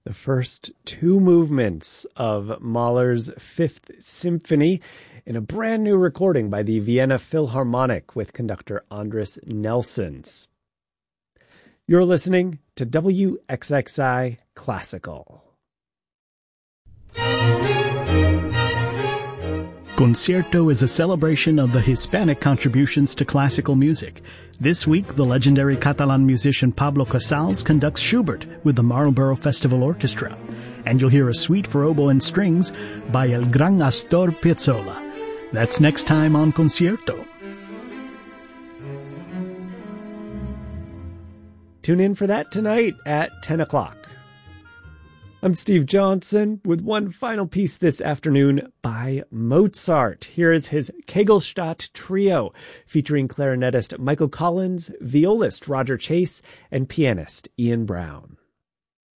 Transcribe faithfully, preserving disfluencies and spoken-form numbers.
the first two movements of Mahler's Fifth Symphony in a brand new recording by the Vienna Philharmonic with conductor Andris Nelsons. You're listening to W X X I Classical. Concierto is a celebration of the Hispanic contributions to classical music. This week, the legendary Catalan musician Pablo Casals conducts Schubert with the Marlborough Festival Orchestra. And you'll hear a suite for oboe and strings by El Gran Astor Piazzolla. That's next time on Concierto. Tune in for that tonight at ten o'clock. I'm Steve Johnson with one final piece this afternoon by Mozart. Here is his Kegelstadt Trio, featuring clarinetist Michael Collins, violist Roger Chase, and pianist Ian Brown.